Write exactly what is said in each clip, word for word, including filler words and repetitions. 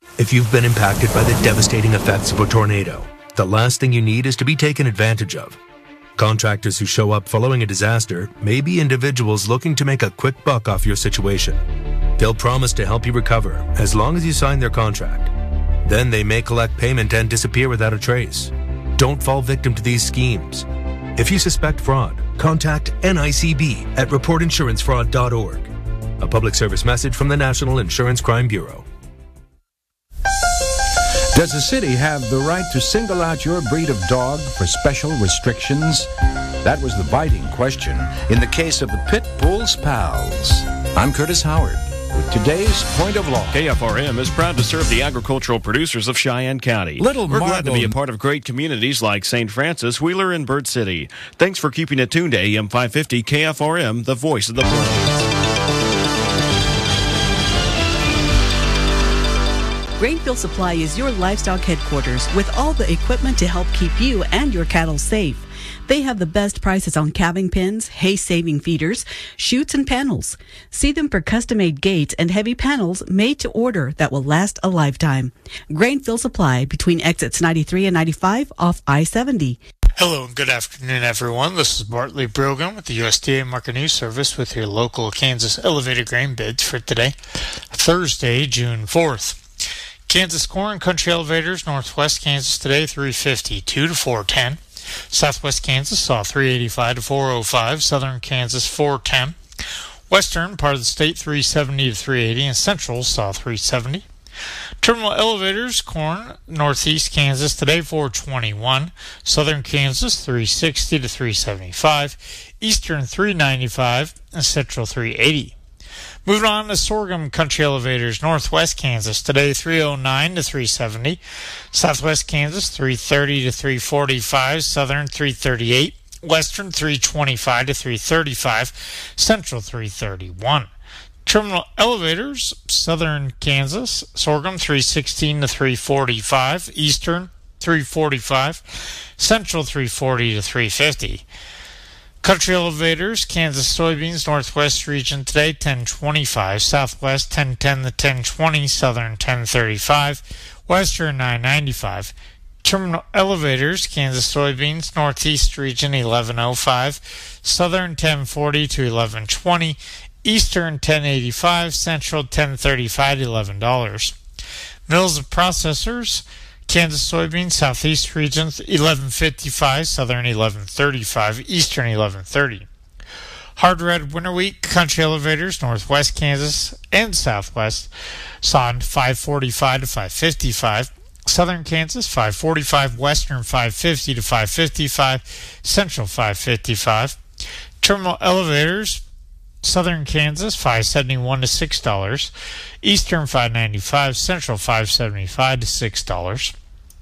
If you've been impacted by the devastating effects of a tornado, the last thing you need is to be taken advantage of. Contractors who show up following a disaster may be individuals looking to make a quick buck off your situation. They'll promise to help you recover as long as you sign their contract. Then they may collect payment and disappear without a trace. Don't fall victim to these schemes. If you suspect fraud, contact N I C B at report insurance fraud dot org. A public service message from the National Insurance Crime Bureau. Does the city have the right to single out your breed of dog for special restrictions? That was the biting question in the case of the Pit Bulls Pals. I'm Curtis Howard with today's Point of Law. K F R M is proud to serve the agricultural producers of Cheyenne County. Little We're glad Marble. to be a part of great communities like Saint Francis, Wheeler, and Bird City. Thanks for keeping it tuned to A M five fifty K F R M, the voice of the Plains. Grainfield Supply is your livestock headquarters with all the equipment to help keep you and your cattle safe. They have the best prices on calving pens, hay-saving feeders, chutes, and panels. See them for custom-made gates and heavy panels made to order that will last a lifetime. Grainfield Supply between exits ninety-three and ninety-five off I seventy. Hello and good afternoon, everyone. This is Bartley Brogan with the U S D A Market News Service with your local Kansas elevated grain bids for today, Thursday, June fourth. Kansas corn, country elevators, northwest Kansas today, three fifty-two to four ten. Southwest Kansas saw three eighty-five to four oh five. Southern Kansas, four ten. Western part of the state, three seventy to three eighty. And Central saw three seventy. Terminal elevators, corn, northeast Kansas today, four twenty-one. Southern Kansas, three sixty to three seventy-five. Eastern, three ninety-five. And Central, three eighty. Moving on to sorghum country elevators, northwest Kansas today, three oh nine to three seventy. Southwest Kansas, three thirty to three forty-five. Southern, three thirty-eight. Western, three twenty-five to three thirty-five. Central, three thirty-one. Terminal elevators, southern Kansas, sorghum, three sixteen to three forty-five. Eastern, three forty-five. Central, three forty to three fifty. Country elevators, Kansas soybeans, northwest region today, ten twenty-five. Southwest, ten ten to ten twenty. Southern, ten thirty-five. Western, nine ninety-five. Terminal elevators, Kansas soybeans, northeast region, eleven oh five. Southern, ten forty to eleven twenty. Eastern, ten eighty-five. Central, ten thirty-five to eleven dollars. Mills and processors, Kansas soybeans, southeast regions, eleven fifty-five, southern eleven thirty-five, eastern eleven thirty. Hard red winter wheat, country elevators, northwest Kansas and southwest, saw five forty-five to five fifty-five. Southern Kansas, five forty-five, western five fifty to five fifty-five, central five fifty-five. Terminal elevators, southern Kansas, five seventy-one to six dollars. Eastern, five ninety-five. Central, five seventy-five to six dollars.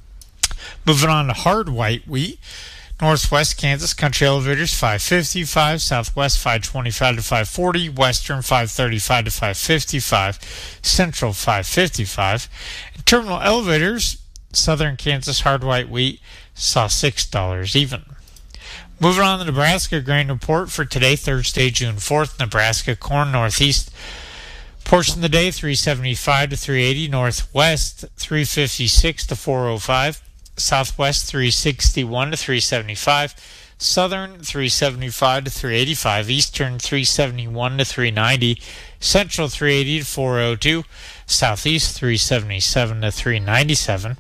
Moving on to hard white wheat. Northwest Kansas, country elevators, five fifty-five. Southwest, five twenty-five to five forty. Western, five thirty-five to five fifty-five. Central, five fifty-five. And terminal elevators, southern Kansas, hard white wheat, saw six dollars even. Moving on to the Nebraska grain report for today, Thursday, June fourth. Nebraska corn, northeast portion of the day, three seventy-five to three eighty. Northwest, three fifty-six to four oh five. Southwest, three sixty-one to three seventy-five. Southern, three seventy-five to three eighty-five. Eastern, three seventy-one to three ninety. Central, three eighty to four oh two. Southeast, three seventy-seven to three ninety-seven.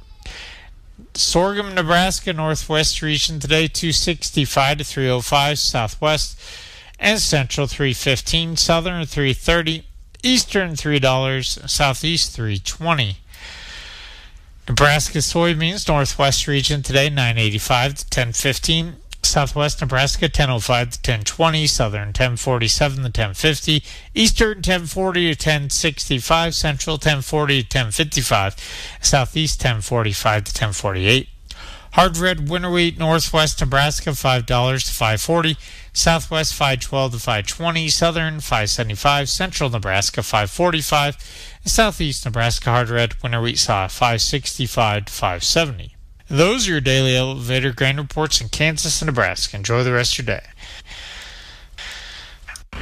Sorghum, Nebraska, northwest region today, two sixty-five to three oh five. Southwest and central, three fifteen. Southern, three thirty. Eastern, three dollars. Southeast, three twenty. Nebraska soybeans, northwest region today, nine eighty-five to ten fifteen. Southwest Nebraska, ten oh five to ten twenty. Southern, ten forty-seven to ten fifty. Eastern, ten forty to ten sixty-five. Central, ten forty to ten fifty-five. Southeast, ten forty-five to ten forty-eight. Hard red winter wheat, northwest Nebraska, five dollars to five forty. Southwest, five twelve to five twenty. Southern, five seventy-five. Central Nebraska, five forty-five. And southeast Nebraska hard red winter wheat saw five sixty-five to five seventy. Those are your daily elevator grain reports in Kansas and Nebraska. Enjoy the rest of your day. This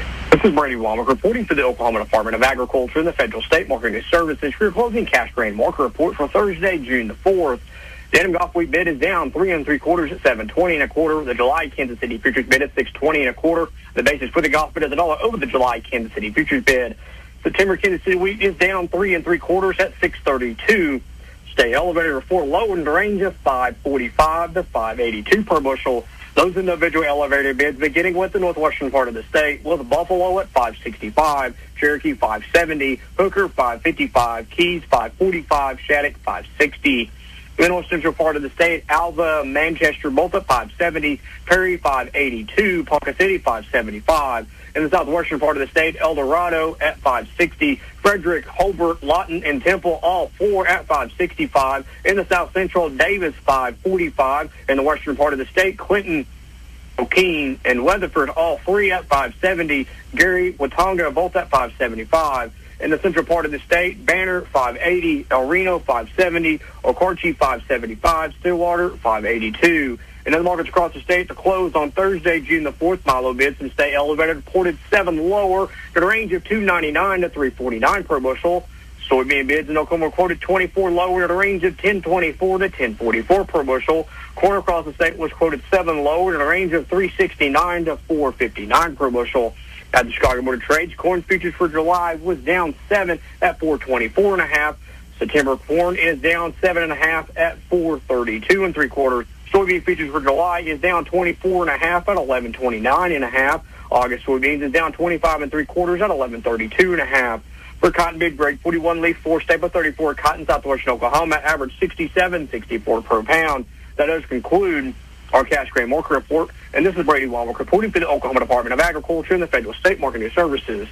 This is Brady Womack reporting for the Oklahoma Department of Agriculture and the Federal State Marketing Services for your closing cash grain market report for Thursday, June the fourth. The Adam Golf Wheat bid is down three and three quarters at seven twenty and a quarter. The July Kansas City futures bid at six twenty and a quarter. The basis for the golf bid is a dollar over the July Kansas City futures bid. September Kansas City wheat is down three and three quarters at six thirty-two. Stay elevated or four low in the range of five forty-five to five eighty-two per bushel. Those individual elevated bids beginning with the northwestern part of the state, with Buffalo at five sixty-five, Cherokee five seventy, Hooker five fifty-five, Keys five forty-five, Shattuck five sixty. In the north central part of the state, Alva, Manchester both at five seventy, Perry five eighty-two, Ponca City five seventy-five. In the southwestern part of the state, El Dorado at five sixty, Frederick, Hobart, Lawton, and Temple all four at five sixty-five. In the south central, Davis five forty-five. In the western part of the state, Clinton, O'Keene, and Weatherford all three at five seventy. Gary, Watonga both at five seventy-five. In the central part of the state, Banner five eighty, El Reno five seventy, Okarche five seventy-five, Stillwater five eighty-two. And in the markets across the state, the close on Thursday, June the fourth, Milo bids and stay elevated, reported seven lower, at a range of two ninety-nine to three forty-nine per bushel. Soybean bids in Oklahoma quoted twenty-four lower at a range of ten twenty-four to ten forty-four per bushel. Corn across the state was quoted seven lower at a range of three sixty-nine to four fifty-nine per bushel. At the Chicago Board of Trade, corn futures for July was down seven at four twenty-four and a half. September corn is down seven and a half at four thirty-two and three quarters. Soybean futures for July is down twenty-four and a half at eleven twenty-nine and a half. August soybeans is down twenty-five and three quarters at eleven thirty-two and a half. For cotton bid grade forty-one leaf four staple thirty-four cotton southwestern Oklahoma average sixty-seven sixty-four per pound. That does conclude our cash grain market report. And this is Brady Womack reporting for the Oklahoma Department of Agriculture and the Federal State Marketing Services.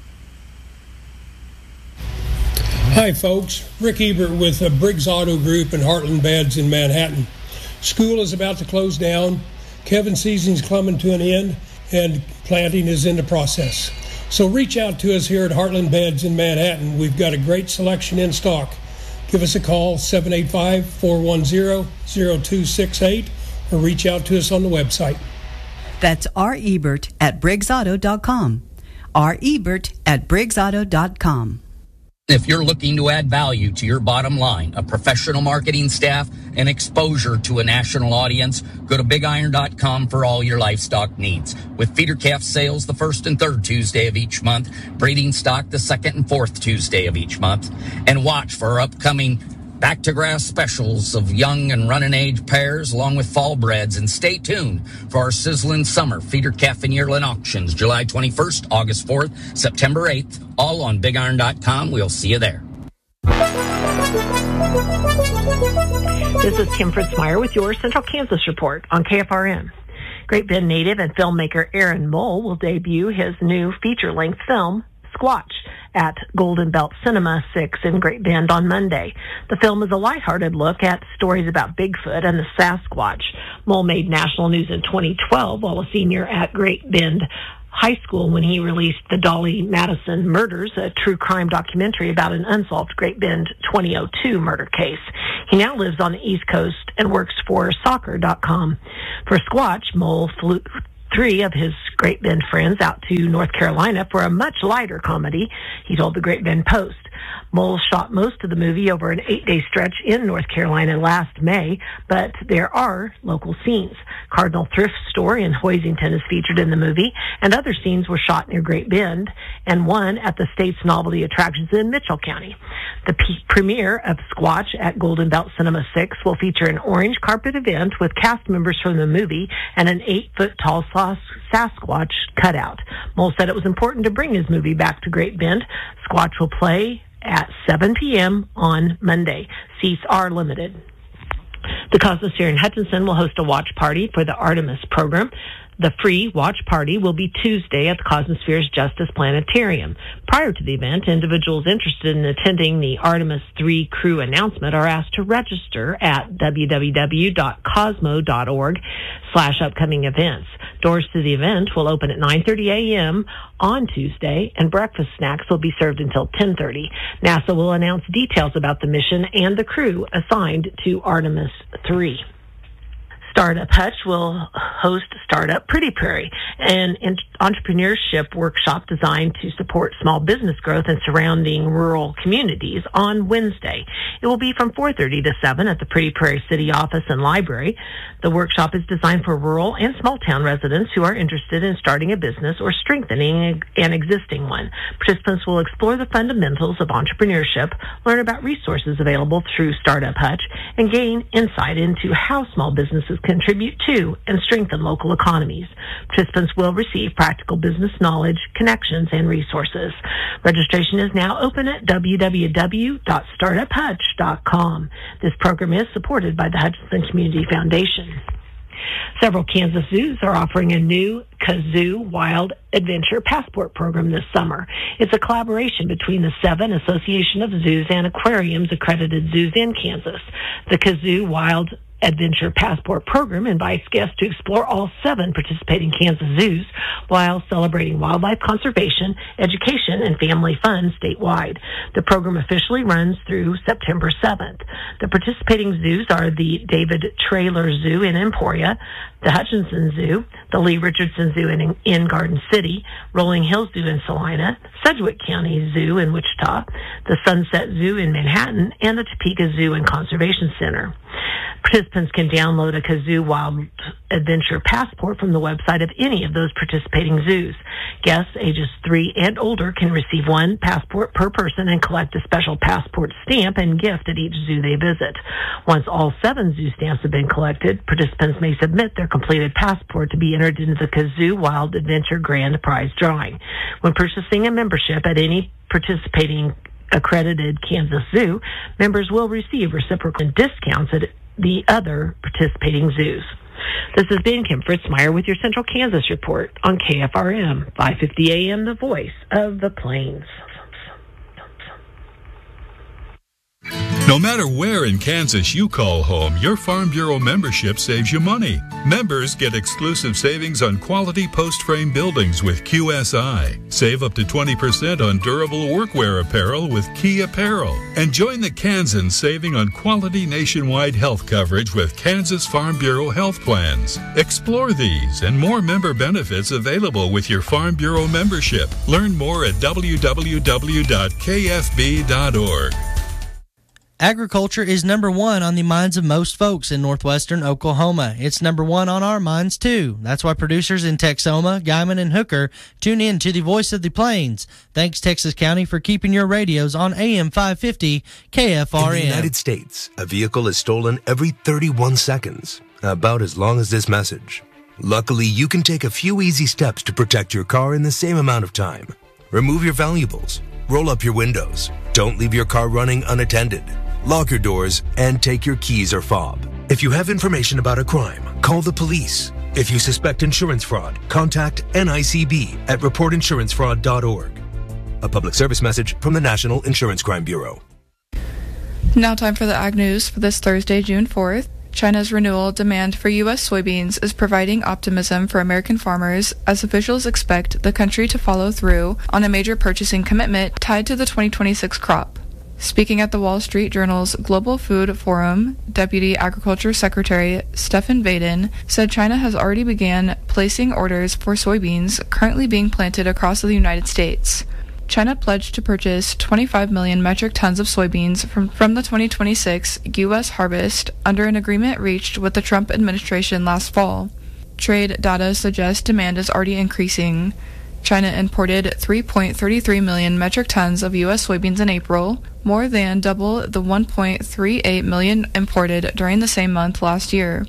Hi, folks. Rick Ebert with uh, Briggs Auto Group and Heartland Beds in Manhattan. School is about to close down. Kevin season's coming to an end, and planting is in the process. So reach out to us here at Heartland Beds in Manhattan. We've got a great selection in stock. Give us a call, seven eight five, four one zero, zero two six eight, or reach out to us on the website. That's R. Ebert at Briggs Auto dot com. R. Ebert at Briggs Auto dot com. If you're looking to add value to your bottom line, a professional marketing staff, and exposure to a national audience, go to big iron dot com for all your livestock needs. With feeder calf sales the first and third Tuesday of each month, breeding stock the second and fourth Tuesday of each month, and watch for our upcoming back to grass specials of young and running age pairs along with fall breds, and stay tuned for our sizzling summer feeder calf and yearling auctions July twenty-first, August fourth, September eighth, all on big iron dot com. We'll see you there. This is Kim Fritzmeyer with your Central Kansas Report on K F R M. Great Bend native and filmmaker Aaron Mole will debut his new feature-length film, Squatch, at Golden Belt Cinema six in Great Bend on Monday. The film is a lighthearted look at stories about Bigfoot and the Sasquatch. Mole made national news in twenty twelve while a senior at Great Bend High School when he released The Dolly Madison Murders, a true crime documentary about an unsolved Great Bend twenty oh two murder case. He now lives on the East Coast and works for soccer dot com. For Squatch, Mole flew three of his Great Bend friends out to North Carolina for a much lighter comedy, he told the Great Bend Post. Mole shot most of the movie over an eight-day stretch in North Carolina last May, but there are local scenes. Cardinal Thrift Store in Hoisington is featured in the movie, and other scenes were shot near Great Bend, and one at the state's novelty attractions in Mitchell County. The p- premiere of Squatch at Golden Belt Cinema six will feature an orange carpet event with cast members from the movie and an eight-foot-tall Sas- Sasquatch cutout. Mole said it was important to bring his movie back to Great Bend. Squatch will play at seven p.m. on Monday. Seats are limited. The Cosmosphere in Hutchinson will host a watch party for the Artemis program. The free watch party will be Tuesday at the Cosmosphere's Justice Planetarium. Prior to the event, individuals interested in attending the Artemis three crew announcement are asked to register at w w w dot cosmo dot org slash upcoming events. Doors to the event will open at nine thirty a.m. on Tuesday, and breakfast snacks will be served until ten thirty. NASA will announce details about the mission and the crew assigned to Artemis three. Startup Hutch will host Startup Pretty Prairie, an entrepreneurship workshop designed to support small business growth in surrounding rural communities on Wednesday. It will be from four thirty to seven at the Pretty Prairie City Office and Library. The workshop is designed for rural and small town residents who are interested in starting a business or strengthening an existing one. Participants will explore the fundamentals of entrepreneurship, learn about resources available through Startup Hutch, and gain insight into how small businesses contribute to and strengthen local economies. Participants will receive practical business knowledge, connections, and resources. Registration is now open at w w w dot startup hutch dot com. This program is supported by the Hutchinson Community Foundation. Several Kansas zoos are offering a new Kazoo Wild Adventure Passport program this summer. It's a collaboration between the seven Association of Zoos and Aquariums accredited zoos in Kansas. The Kazoo Wild Adventure Passport program invites guests to explore all seven participating Kansas zoos while celebrating wildlife conservation, education, and family fun statewide. The program officially runs through September seventh. The participating zoos are the David Traylor Zoo in Emporia, the Hutchinson Zoo, the Lee Richardson Zoo in, in Garden City, Rolling Hills Zoo in Salina, Sedgwick County Zoo in Wichita, the Sunset Zoo in Manhattan, and the Topeka Zoo and Conservation Center. Participants can download a Kazoo Wild Adventure Passport from the website of any of those participating zoos. Guests ages three and older can receive one passport per person and collect a special passport stamp and gift at each zoo they visit. Once all seven zoo stamps have been collected, participants may submit their completed passport to be entered into the Kazoo Wild Adventure Grand Prize drawing. When purchasing a membership at any participating accredited Kansas zoo, members will receive reciprocal discounts at the other participating zoos. This has been Kim Fritzmeyer with your Central Kansas Report on K F R M, five fifty A M, the voice of the Plains. No matter where in Kansas you call home, your Farm Bureau membership saves you money. Members get exclusive savings on quality post-frame buildings with Q S I. Save up to twenty percent on durable workwear apparel with Key Apparel. And join the Kansans saving on quality nationwide health coverage with Kansas Farm Bureau health plans. Explore these and more member benefits available with your Farm Bureau membership. Learn more at w w w dot k f b dot org. Agriculture is number one on the minds of most folks in northwestern Oklahoma. It's number one on our minds, too. That's why producers in Texoma, Guyman, and Hooker tune in to the Voice of the Plains. Thanks, Texas County, for keeping your radios on A M five fifty K F R M. In the United States, a vehicle is stolen every thirty-one seconds, about as long as this message. Luckily, you can take a few easy steps to protect your car in the same amount of time. Remove your valuables, roll up your windows, don't leave your car running unattended, lock your doors, and take your keys or fob. If you have information about a crime, call the police. If you suspect insurance fraud, contact N I C B at report insurance fraud dot org. A public service message from the National Insurance Crime Bureau. Now time for the Ag News for this Thursday, June fourth. China's renewal demand for U S soybeans is providing optimism for American farmers as officials expect the country to follow through on a major purchasing commitment tied to the twenty twenty-six crop. Speaking at the Wall Street Journal's Global Food Forum, Deputy Agriculture Secretary Stefan Vaden said China has already began placing orders for soybeans currently being planted across the United States. China pledged to purchase twenty-five million metric tons of soybeans from, from the twenty twenty-six U S harvest under an agreement reached with the Trump administration last fall. Trade data suggests demand is already increasing. China imported three point three three million metric tons of U S soybeans in April, more than double the one point three eight million imported during the same month last year.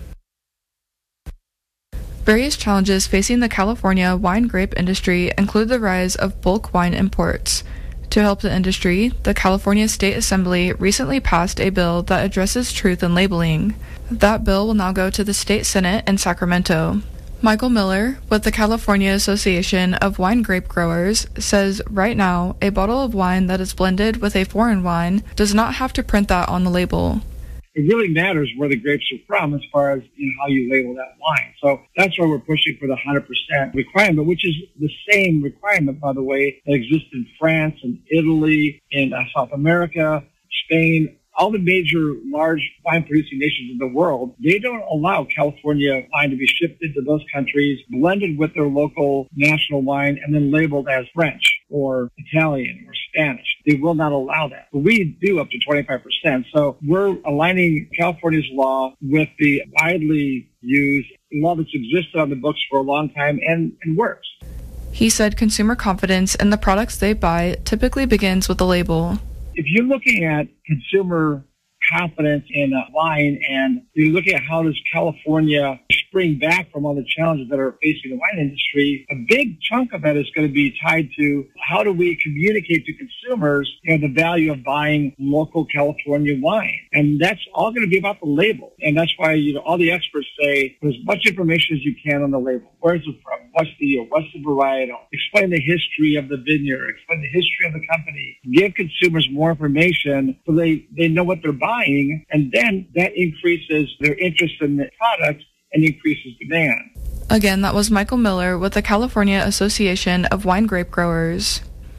Various challenges facing the California wine grape industry include the rise of bulk wine imports. To help the industry, the California State Assembly recently passed a bill that addresses truth in labeling. That bill will now go to the state Senate in Sacramento. Michael Miller, with the California Association of Wine Grape Growers, says right now a bottle of wine that is blended with a foreign wine does not have to print that on the label. It really matters where the grapes are from as far as, you know, how you label that wine. So that's why we're pushing for the one hundred percent requirement, which is the same requirement, by the way, that exists in France and Italy, in uh, South America, Spain, all the major large wine-producing nations in the world, they don't allow California wine to be shipped into those countries, blended with their local national wine, and then labeled as French or Italian or Spanish. They will not allow that. But we do up to twenty-five percent. So we're aligning California's law with the widely used law that's existed on the books for a long time and, and works. He said consumer confidence in the products they buy typically begins with the label. If you're looking at consumer confidence in uh, wine and you're looking at how does California spring back from all the challenges that are facing the wine industry, a big chunk of that is going to be tied to how do we communicate to consumers, you know, the value of buying local California wine. And that's all going to be about the label. And that's why, you know, all the experts say put as much information as you can on the label. Where's it from? What's the year? What's the varietal? Explain the history of the vineyard. Explain the history of the company. Give consumers more information so they, they know what they're buying. And then that increases their interest in the product and increases demand. Again, that was Michael Miller with the California Association of Wine Grape Growers.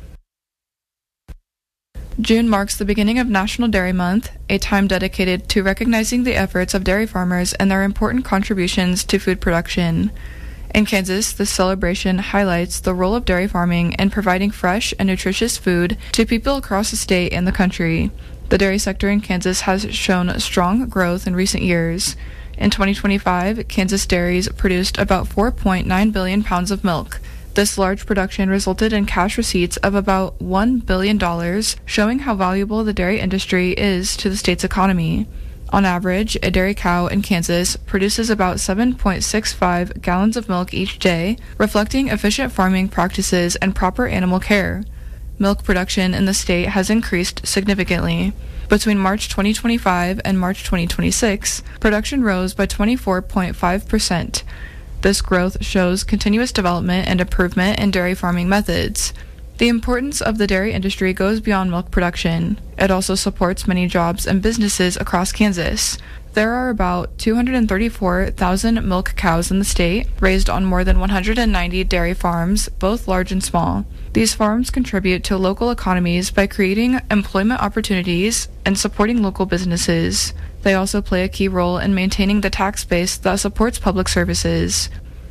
June marks the beginning of National Dairy Month, a time dedicated to recognizing the efforts of dairy farmers and their important contributions to food production. In Kansas, this celebration highlights the role of dairy farming in providing fresh and nutritious food to people across the state and the country. The dairy sector in Kansas has shown strong growth in recent years. In twenty twenty-five, Kansas dairies produced about four point nine billion pounds of milk. This large production resulted in cash receipts of about one billion dollars, showing how valuable the dairy industry is to the state's economy. On average, a dairy cow in Kansas produces about seven point six five gallons of milk each day, reflecting efficient farming practices and proper animal care. Milk production in the state has increased significantly. Between March twenty twenty-five and March twenty twenty-six, production rose by twenty-four point five percent. This growth shows continuous development and improvement in dairy farming methods. The importance of the dairy industry goes beyond milk production. It also supports many jobs and businesses across Kansas. There are about two hundred thirty-four thousand milk cows in the state, raised on more than one hundred ninety dairy farms, both large and small. These farms contribute to local economies by creating employment opportunities and supporting local businesses. They also play a key role in maintaining the tax base that supports public services.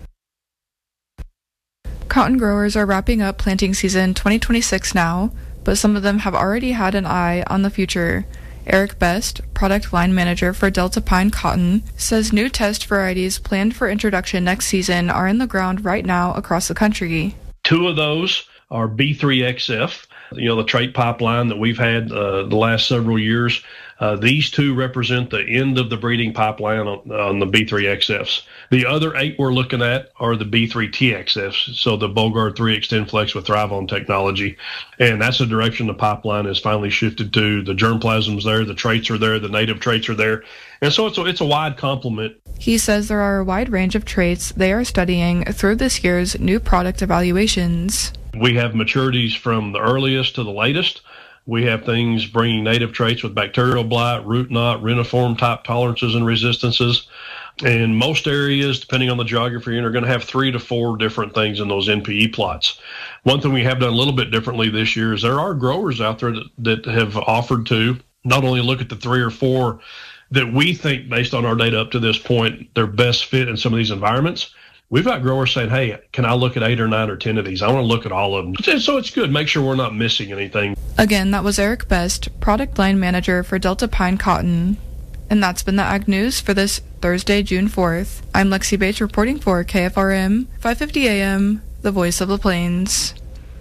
Cotton growers are wrapping up planting season twenty twenty-six now, but some of them have already had an eye on the future. Eric Best, product line manager for Delta Pine Cotton, says new test varieties planned for introduction next season are in the ground right now across the country. Two of those are B three X F, you know, the trait pipeline that we've had uh, the last several years. Uh, these two represent the end of the breeding pipeline on, on the B three X Fs. The other eight we're looking at are the B three T X Fs, so the Bollgard three XtendFlex with Thrive-On technology. And that's the direction the pipeline has finally shifted to. The germplasm's there, the traits are there, the native traits are there. And so it's a, it's a wide complement. He says there are a wide range of traits they are studying through this year's new product evaluations. We have maturities from the earliest to the latest. We have things bringing native traits with bacterial blight, root knot, reniform type tolerances and resistances. And most areas, depending on the geography, are going to have three to four different things in those N P E plots. One thing we have done a little bit differently this year is there are growers out there that, that have offered to not only look at the three or four that we think, based on our data up to this point, they're best fit in some of these environments. We've got growers saying, hey, can I look at eight or nine or ten of these? I want to look at all of them. So it's good. Make sure we're not missing anything. Again, that was Eric Best, product line manager for Delta Pine Cotton. And that's been the Ag News for this Thursday, June fourth. I'm Lexi Bates reporting for K F R M, five fifty A M, the voice of the plains.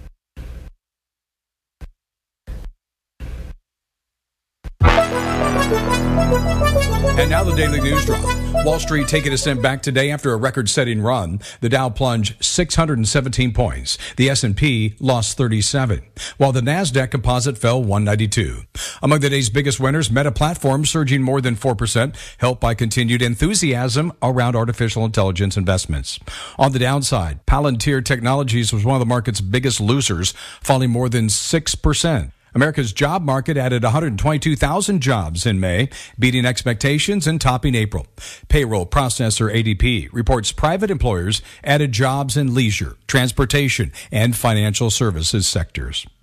And now the Daily News Drop. Wall Street taking a step back today after a record-setting run. The Dow plunged six hundred seventeen points. The S and P lost thirty-seven, while the NASDAQ composite fell one ninety-two. Among the day's biggest winners, Meta Platforms surging more than four percent, helped by continued enthusiasm around artificial intelligence investments. On the downside, Palantir Technologies was one of the market's biggest losers, falling more than six percent. America's job market added one hundred twenty-two thousand jobs in May, beating expectations and topping April. Payroll processor A D P reports private employers added jobs in leisure, transportation, and financial services sectors.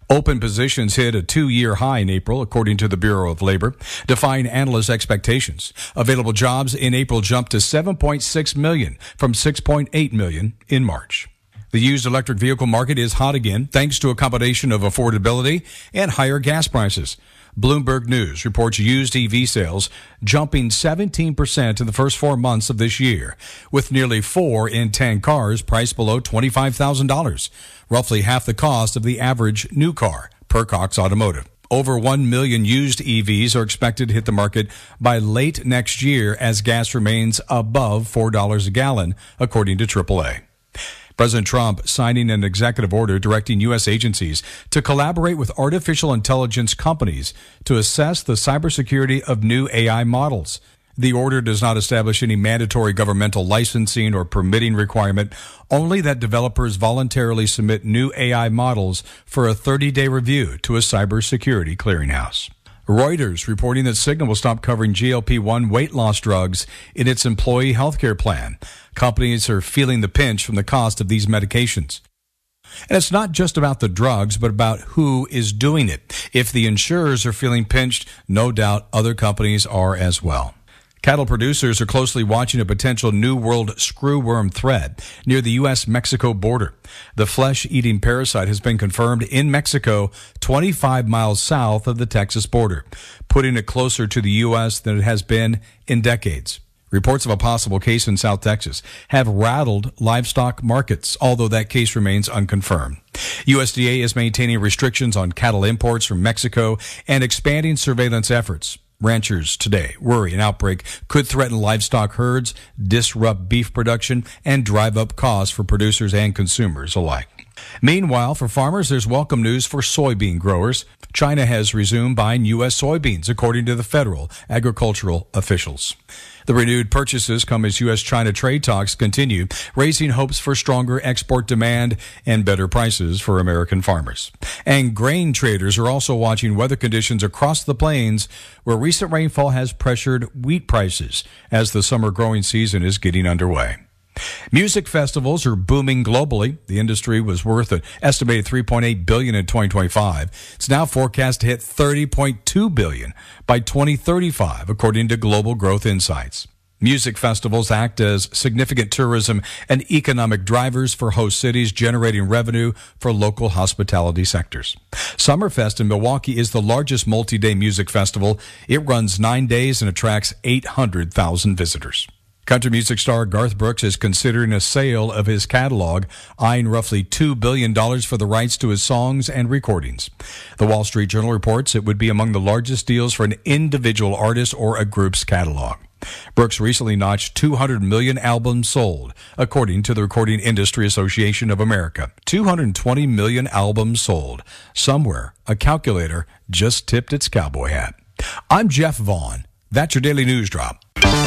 Open positions hit a two-year high in April, according to the Bureau of Labor, defying analysts' expectations. Available jobs in April jumped to seven point six million from six point eight million in March. The used electric vehicle market is hot again, thanks to a combination of affordability and higher gas prices. Bloomberg News reports used E V sales jumping seventeen percent in the first four months of this year, with nearly four in ten cars priced below twenty-five thousand dollars, roughly half the cost of the average new car, per Cox Automotive. Over one million used E Vs are expected to hit the market by late next year as gas remains above four dollars a gallon, according to triple A. President Trump signing an executive order directing U S agencies to collaborate with artificial intelligence companies to assess the cybersecurity of new A I models. The order does not establish any mandatory governmental licensing or permitting requirement, only that developers voluntarily submit new A I models for a thirty-day review to a cybersecurity clearinghouse. Reuters reporting that Cigna will stop covering G L P one weight loss drugs in its employee health care plan. Companies are feeling the pinch from the cost of these medications. And it's not just about the drugs, but about who is doing it. If the insurers are feeling pinched, no doubt other companies are as well. Cattle producers are closely watching a potential New World screwworm threat near the U S Mexico border. The flesh-eating parasite has been confirmed in Mexico, twenty-five miles south of the Texas border, putting it closer to the U S than it has been in decades. Reports of a possible case in South Texas have rattled livestock markets, although that case remains unconfirmed. U S D A is maintaining restrictions on cattle imports from Mexico and expanding surveillance efforts. Ranchers today worry an outbreak could threaten livestock herds, disrupt beef production, and drive up costs for producers and consumers alike. Meanwhile, for farmers, there's welcome news for soybean growers. China has resumed buying U S soybeans, according to the federal agricultural officials. The renewed purchases come as U S China trade talks continue, raising hopes for stronger export demand and better prices for American farmers. And grain traders are also watching weather conditions across the plains, where recent rainfall has pressured wheat prices as the summer growing season is getting underway. Music festivals are booming globally. The industry was worth an estimated three point eight billion dollars in twenty twenty-five. It's now forecast to hit thirty point two billion dollars by twenty thirty-five, according to Global Growth Insights. Music festivals act as significant tourism and economic drivers for host cities, generating revenue for local hospitality sectors. Summerfest in Milwaukee is the largest multi-day music festival. It runs nine days and attracts eight hundred thousand visitors. Country music star Garth Brooks is considering a sale of his catalog, eyeing roughly two billion dollars for the rights to his songs and recordings. The Wall Street Journal reports it would be among the largest deals for an individual artist or a group's catalog. Brooks recently notched two hundred million albums sold, according to the Recording Industry Association of America. two hundred twenty million albums sold. Somewhere, a calculator just tipped its cowboy hat. I'm Jeff Vaughn. That's your Daily News Drop.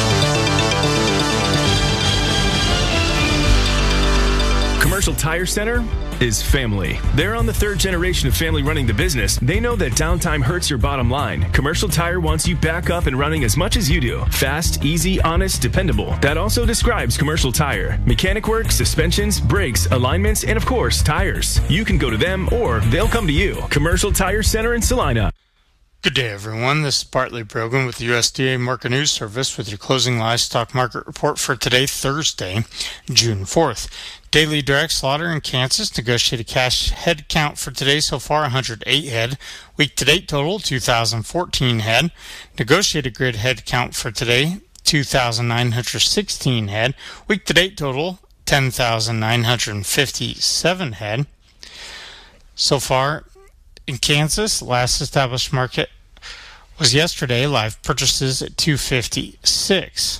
Commercial Tire Center is family. They're on the third generation of family running the business. They know that downtime hurts your bottom line. Commercial Tire wants you back up and running as much as you do. Fast, easy, honest, dependable. That also describes Commercial Tire. Mechanic work, suspensions, brakes, alignments, and of course, tires. You can go to them or they'll come to you. Commercial Tire Center in Salina. Good day, everyone. This is Bartley Brogan with the U S D A Market News Service with your closing livestock market report for today, Thursday, June fourth. Daily direct slaughter in Kansas. Negotiated cash head count for today so far, one hundred eight head. Week-to-date total, two thousand fourteen head. Negotiated grid head count for today, two thousand nine hundred sixteen head. Week-to-date total, ten thousand nine hundred fifty-seven head. So far in Kansas, last established market was yesterday. Live purchases at two fifty-six.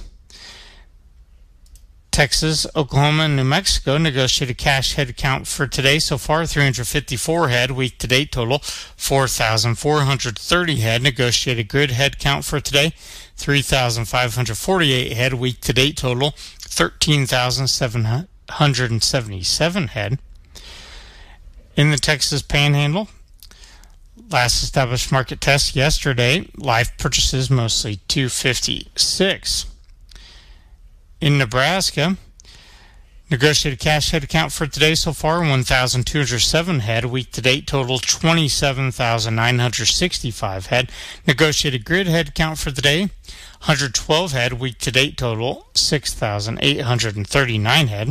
Texas, Oklahoma, and New Mexico negotiated cash head count for today so far, three hundred fifty-four head. Week to date total, four thousand four hundred thirty head. Negotiated grid head count for today, three thousand five hundred forty-eight head. Week to date total, thirteen thousand seven hundred seventy-seven head. In the Texas Panhandle, last established market test yesterday, live purchases mostly two fifty-six. In Nebraska, Negotiated cash head count for today so far, one thousand two hundred seven head. Week to date total, twenty-seven thousand nine hundred sixty-five head. Negotiated grid head count for today, one hundred twelve head. Week to date total, six thousand eight hundred thirty-nine head.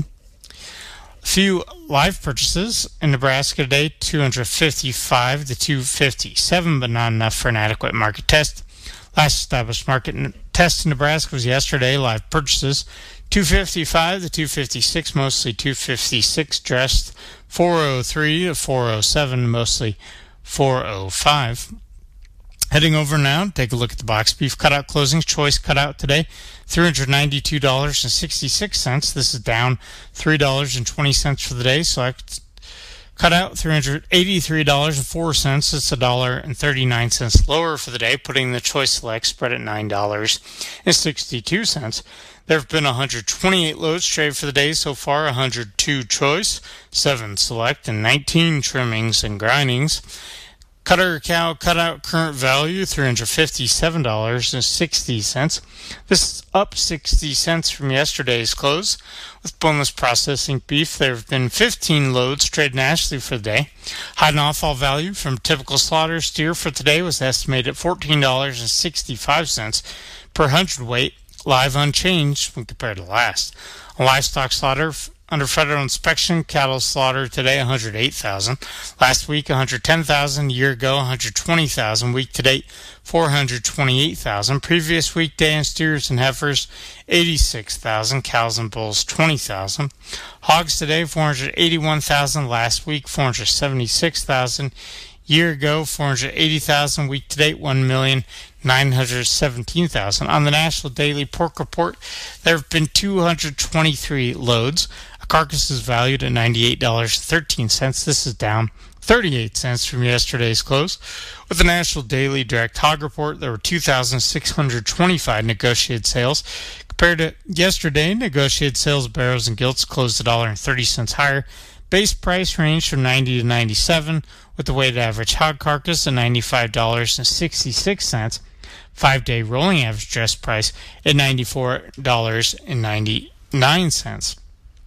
A few live purchases in Nebraska today, two hundred fifty-five to two hundred fifty-seven, but not enough for an adequate market test. Last established market test in Nebraska was yesterday. Live purchases, two fifty-five to two fifty-six, mostly two fifty-six dressed, four oh three to four oh seven, mostly four oh five. Heading over now, take a look at the box beef cutout closings. Choice cutout today, three hundred ninety-two dollars and sixty-six cents. This is down three dollars and twenty cents for the day. Select cutout, three hundred eighty-three dollars and four cents. It's a dollar and thirty-nine cents lower for the day, putting the choice select spread at nine dollars and sixty-two cents. There have been one hundred twenty-eight loads traded for the day so far, one hundred two choice, seven select, and nineteen trimmings and grindings. Cutter cow cutout current value, three hundred fifty-seven dollars and sixty cents. This is up sixty cents from yesterday's close. With boneless processing beef, there have been fifteen loads traded nationally for the day. Hide and offal value from typical slaughter steer for today was estimated at fourteen dollars and sixty-five cents per hundredweight, live unchanged when compared to last. A livestock slaughter under federal inspection, cattle slaughter today one hundred eight thousand. Last week one hundred ten thousand. A year ago one hundred twenty thousand. Week to date four hundred twenty-eight thousand. Previous weekday in steers and heifers eighty-six thousand. Cows and bulls twenty thousand. Hogs today four hundred eighty-one thousand. Last week four hundred seventy-six thousand. Year ago four hundred eighty thousand. Week to date one million nine hundred seventeen thousand. On the National Daily Pork Report, there have been two hundred twenty-three loads. A carcass is valued at ninety-eight dollars and thirteen cents. This is down thirty-eight cents from yesterday's close. With the National Daily Direct Hog Report, there were two thousand six hundred twenty-five negotiated sales. Compared to yesterday, negotiated sales of barrows and gilts closed a dollar and thirty cents higher. Base price ranged from ninety to ninety-seven, with the weighted average hog carcass at ninety-five dollars and sixty-six cents. Five-day rolling average dress price at ninety-four dollars and ninety-nine cents.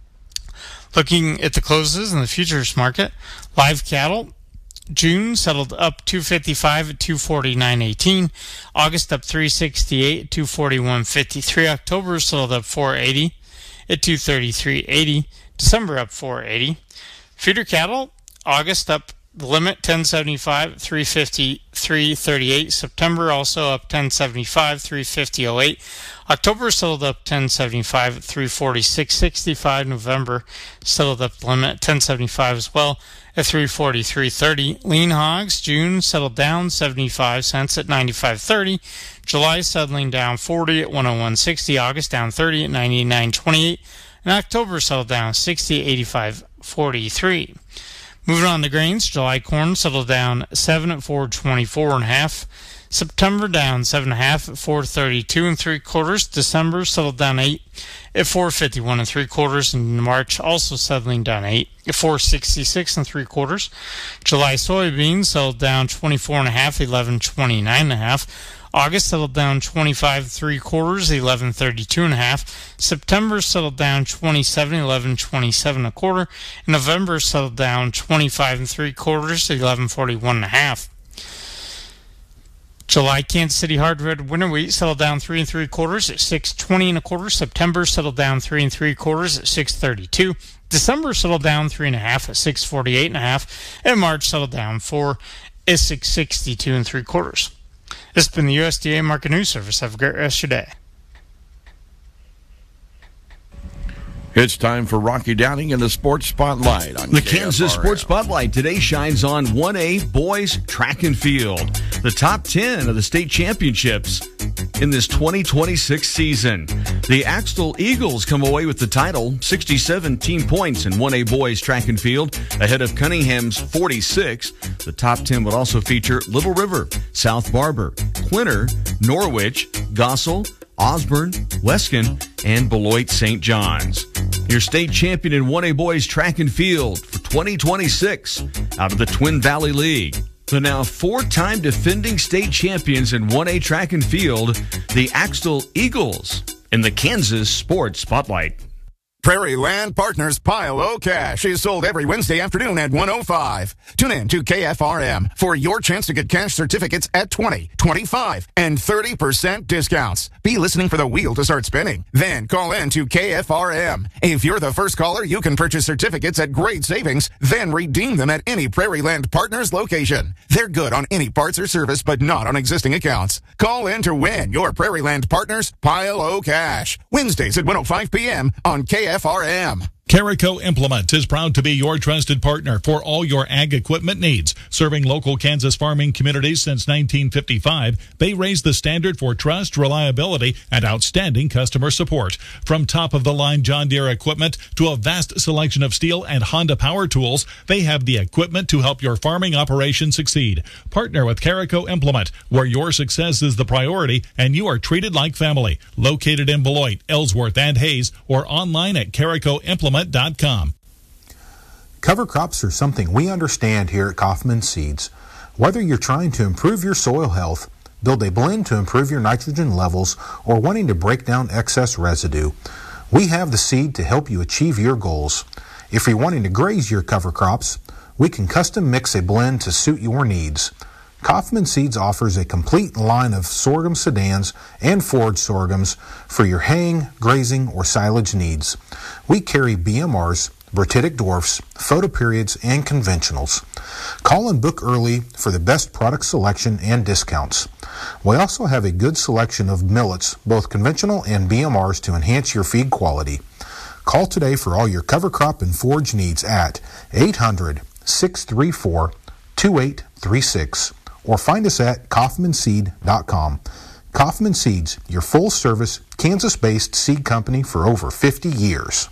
Looking at the closes in the futures market, live cattle, June settled up two fifty-five at two forty-nine eighteen. August up three sixty-eight at two forty-one fifty-three. October settled up four eighty at two thirty-three eighty. December up four eighty. Feeder cattle, August up the limit ten seventy-five at three fifty-three thirty-eight. September also up ten seventy-five, three fifty oh eight. October settled up ten seventy-five at three forty-six sixty-five. November settled up the limit at ten seventy-five as well at three forty-three thirty. Lean hogs, June settled down seventy-five cents at ninety-five thirty. July settling down forty at one oh one sixty. August down thirty at ninety-nine twenty-eight. And October settled down sixty at eighty-five forty-three. Moving on to grains, July corn settled down seven at four twenty-four and a half. September down seven and a half at four thirty-two and three quarters. December settled down eight at four fifty-one and three quarters. And March also settling down eight at four sixty-six and three quarters. July soybeans settled down twenty-four and a half, eleven twenty-nine and a half. August settled down twenty-five and three quarters, eleven thirty-two and a half. September settled down twenty-seven, eleven twenty-seven and a quarter. And November settled down twenty-five and three quarters, eleven forty-one and a half. July Kansas City hard red winter wheat settled down three and three quarters at six twenty and a quarter. September settled down three and three quarters at six thirty-two. December settled down three and a half at six forty-eight and a half. And March settled down four at six sixty-two and three quarters. This has been the U S D A Market News Service. Have a great rest of your day. It's time for Rocky Downing in the Sports Spotlight on The K F R M. Kansas Sports Spotlight today shines on one A boys track and field. The top ten of the state championships in this twenty twenty-six season. The Axtell Eagles come away with the title, sixty-seven team points in one A boys track and field, ahead of Cunningham's forty-six. The top ten would also feature Little River, South Barber, Quinter, Norwich, Gossel, Osborne, Weskin, and Beloit Saint John's. Your state champion in one A boys track and field for twenty twenty-six out of the Twin Valley League. The now four-time defending state champions in one A track and field, the Axtell Eagles, in the Kansas Sports Spotlight. Prairie Land Partners Pile O Cash is sold every Wednesday afternoon at one oh five. Tune in to K F R M for your chance to get cash certificates at twenty, twenty-five, and thirty percent discounts. Be listening for the wheel to start spinning. Then call in to K F R M. If you're the first caller, you can purchase certificates at great savings, then redeem them at any Prairie Land Partners location. They're good on any parts or service, but not on existing accounts. Call in to win your Prairie Land Partners Pile O Cash. Wednesdays at one oh five p.m. on K F R M. Carico Implements is proud to be your trusted partner for all your ag equipment needs. Serving local Kansas farming communities since nineteen fifty-five, they raise the standard for trust, reliability, and outstanding customer support. From top-of-the-line John Deere equipment to a vast selection of Steel and Honda power tools, they have the equipment to help your farming operation succeed. Partner with Carico Implement, where your success is the priority and you are treated like family. Located in Beloit, Ellsworth, and Hayes, or online at carico implement dot com. Cover crops are something we understand here at Kaufman Seeds. Whether you're trying to improve your soil health, build a blend to improve your nitrogen levels, or wanting to break down excess residue, we have the seed to help you achieve your goals. If you're wanting to graze your cover crops, we can custom mix a blend to suit your needs. Kaufman Seeds offers a complete line of sorghum sedans and forage sorghums for your haying, grazing, or silage needs. We carry B M Rs, Bertitic dwarfs, photoperiods, and conventionals. Call and book early for the best product selection and discounts. We also have a good selection of millets, both conventional and B M Rs, to enhance your feed quality. Call today for all your cover crop and forage needs at eight hundred, six three four, two eight three six. Or find us at kaufman seed dot com. Kaufman Seeds, your full-service, Kansas-based seed company for over fifty years.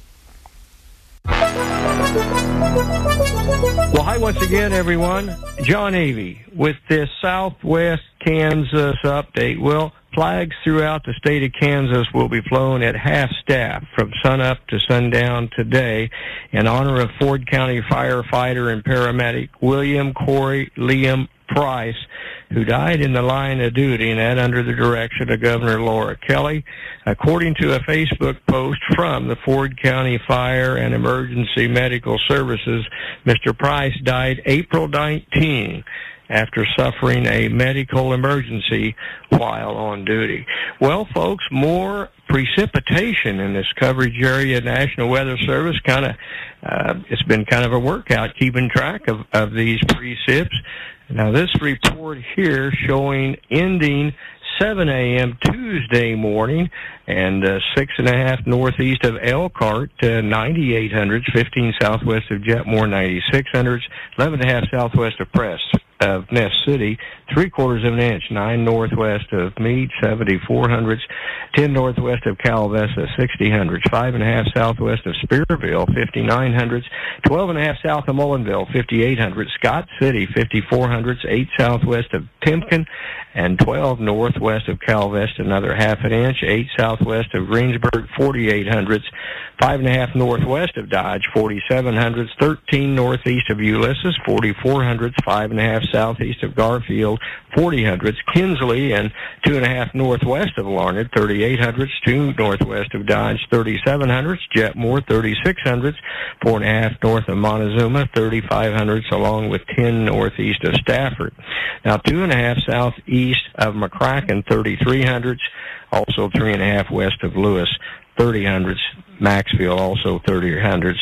Well, hi once again, everyone. John Avey with this Southwest Kansas update. Well, flags throughout the state of Kansas will be flown at half-staff from sunup to sundown today in honor of Ford County firefighter and paramedic William Corey Liam Price, who died in the line of duty, and that under the direction of Governor Laura Kelly. According to a Facebook post from the Ford County Fire and Emergency Medical Services, Mister Price died April nineteenth after suffering a medical emergency while on duty. Well, folks, more precipitation in this coverage area. National Weather Service kind of, uh, it's been kind of a workout keeping track of, of these precipits. Now, this report here showing ending seven a.m. Tuesday morning and uh, six and a half northeast of Elkhart, uh, ninety-eight hundreds, fifteen southwest of Jetmore, ninety-six hundreds, eleven and a half southwest of Press of Ness City, three quarters of an inch, nine northwest of Meade, seventy-four hundreds, ten northwest of Calvessa, sixty hundreds, five and a half southwest of Spearville, fifty-nine hundreds, twelve and a half south of Mullinville, fifty-eight hundreds, Scott City, fifty-four hundreds, eight southwest of Timken, and twelve northwest of Calvesta, another half an inch, eight southwest of Greensburg, forty-eight hundreds, five and a half northwest of Dodge, forty-seven hundreds, thirteen northeast of Ulysses, forty-four hundreds, five and a half southeast of Garfield, forty hundreds, Kinsley, and two and a half northwest of Larned, thirty-eight hundreds, two northwest of Dodge, thirty-seven hundreds, Jetmore, thirty-six hundreds, four and a half north of Montezuma, thirty-five hundreds, along with ten northeast of Stafford. Now, two and a half southeast of McCracken, thirty-three hundreds, also three and a half west of Lewis, thirty hundreds, Maxfield, also thirty hundreds,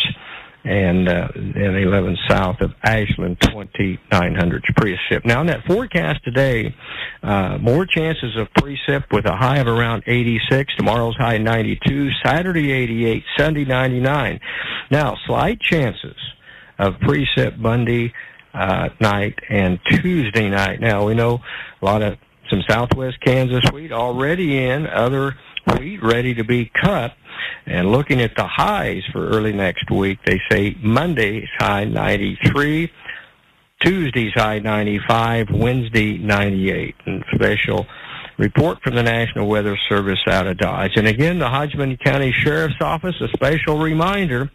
and uh, then eleven south of Ashland, twenty-nine hundreds precip. Now, in that forecast today, uh, more chances of precip with a high of around eighty-six, tomorrow's high ninety-two, Saturday eighty-eight, Sunday ninety-nine. Now, slight chances of precip Monday uh, night and Tuesday night. Now, we know a lot of some southwest Kansas wheat already in, other wheat ready to be cut. And looking at the highs for early next week, they say Monday's high ninety-three, Tuesday's high ninety-five, Wednesday ninety-eight. And special report from the National Weather Service out of Dodge. And again, the Hodgman County Sheriff's Office, a special reminder,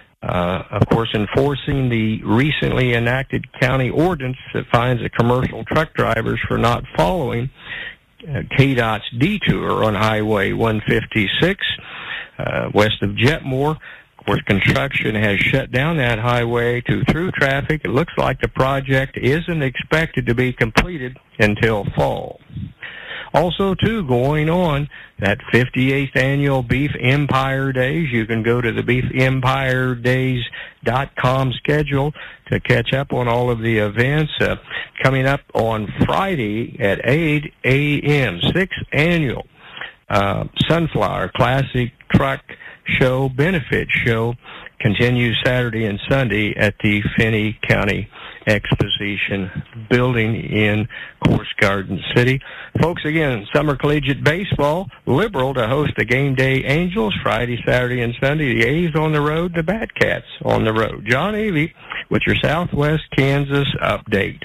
uh, of course, enforcing the recently enacted county ordinance that fines the commercial truck drivers for not following uh, K D O T's detour on Highway one fifty-six. Uh, west of Jetmore, where construction has shut down that highway to through traffic. It looks like the project isn't expected to be completed until fall. Also, too, going on, that fifty-eighth annual Beef Empire Days. You can go to the beef empire days dot com schedule to catch up on all of the events. Uh, coming up on Friday at eight a.m., sixth annual uh, Sunflower Classic Truck Show Benefit Show continues Saturday and Sunday at the Finney County Exposition Building in Course Garden City. Folks, again, Summer Collegiate Baseball, Liberal to host the Game Day Angels Friday, Saturday, and Sunday. The A's on the road, the Batcats on the road. John Avey with your Southwest Kansas update.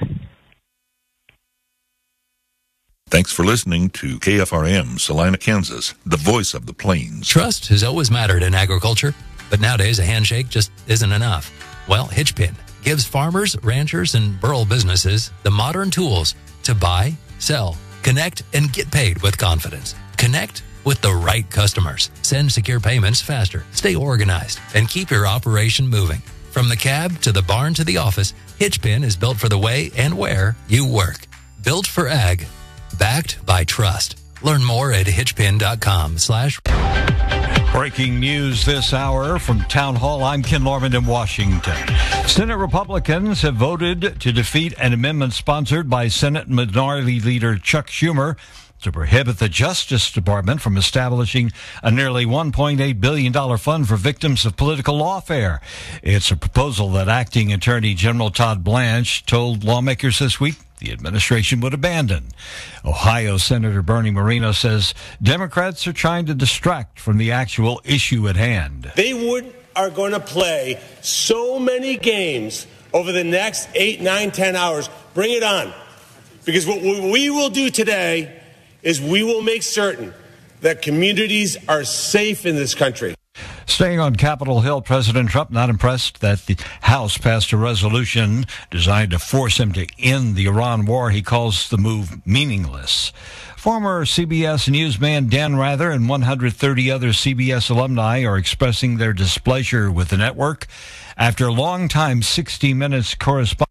Thanks for listening to K F R M, Salina, Kansas, the voice of the plains. Trust has always mattered in agriculture, but nowadays a handshake just isn't enough. Well, Hitchpin gives farmers, ranchers, and rural businesses the modern tools to buy, sell, connect, and get paid with confidence. Connect with the right customers. Send secure payments faster. Stay organized and keep your operation moving. From the cab to the barn to the office, Hitchpin is built for the way and where you work. Built for ag. Backed by trust. Learn more at hitchpin.com slash. Breaking news this hour from Town Hall. I'm Ken Lorman in Washington. Senate Republicans have voted to defeat an amendment sponsored by Senate Minority Leader Chuck Schumer to prohibit the Justice Department from establishing a nearly one point eight billion dollars fund for victims of political lawfare. It's a proposal that Acting Attorney General Todd Blanche told lawmakers this week the administration would abandon. Ohio Senator Bernie Moreno says Democrats are trying to distract from the actual issue at hand. They would are going to play so many games over the next eight, nine, ten hours. Bring it on. Because what we will do today is we will make certain that communities are safe in this country. Staying on Capitol Hill, President Trump not impressed that the House passed a resolution designed to force him to end the Iran war. He calls the move meaningless. Former C B S newsman Dan Rather and one hundred thirty other C B S alumni are expressing their displeasure with the network after longtime sixty minutes correspondent.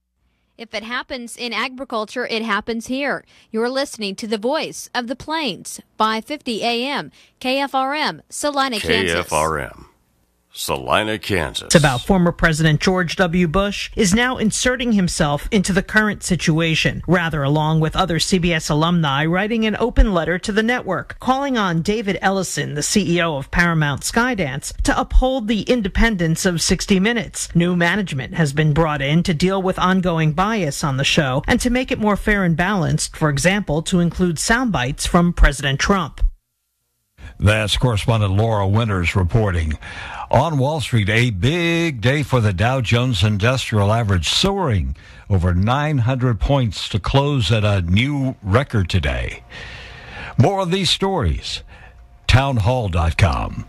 If it happens in agriculture, it happens here. You're listening to the voice of the plains, five fifty A M, K F R M, Salina, Kansas. K F R M, Salina, Kansas. It's about former President George W. Bush is now inserting himself into the current situation. Rather, along with other C B S alumni, writing an open letter to the network, calling on David Ellison, the C E O of Paramount Skydance, to uphold the independence of sixty minutes. New management has been brought in to deal with ongoing bias on the show and to make it more fair and balanced, for example, to include sound bites from President Trump. That's correspondent Laura Winters reporting. On Wall Street, a big day for the Dow Jones Industrial Average, soaring over nine hundred points to close at a new record today. More of these stories, town hall dot com.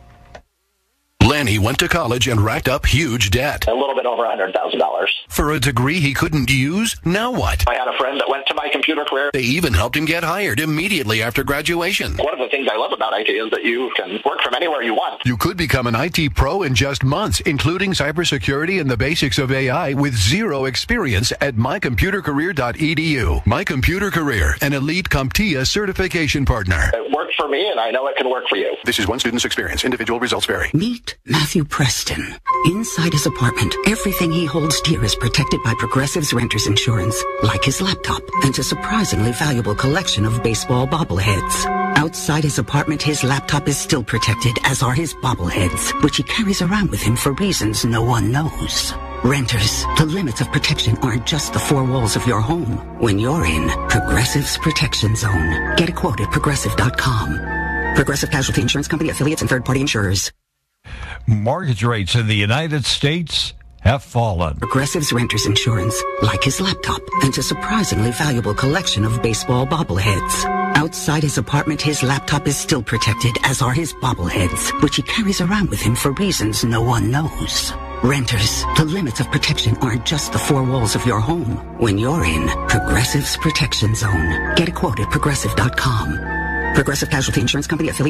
Lanny went to college and racked up huge debt. A little bit over one hundred thousand dollars. For a degree he couldn't use? Now what? I had a friend that went to my computer career. They even helped him get hired immediately after graduation. One of the things I love about I T is that you can work from anywhere you want. You could become an I T pro in just months, including cybersecurity and the basics of A I with zero experience at my computer career dot e d u. My Computer Career, an elite CompTIA certification partner. It worked for me, and I know it can work for you. This is one student's experience. Individual results vary. Meet Matthew Preston. Inside his apartment, everything he holds dear is protected by Progressive's Renters Insurance, like his laptop and a surprisingly valuable collection of baseball bobbleheads. Outside his apartment, his laptop is still protected, as are his bobbleheads, which he carries around with him for reasons no one knows. Renters, the limits of protection aren't just the four walls of your home. When you're in Progressive's Protection Zone, get a quote at progressive dot com. Progressive Casualty Insurance Company, affiliates, and third-party insurers. Mortgage rates in the United States have fallen. Progressive's Renters Insurance, like his laptop and a surprisingly valuable collection of baseball bobbleheads. Outside his apartment, his laptop is still protected, as are his bobbleheads, which he carries around with him for reasons no one knows. Renters, the limits of protection aren't just the four walls of your home. When you're in Progressive's Protection Zone, get a quote at progressive dot com. Progressive Casualty Insurance Company, affiliates.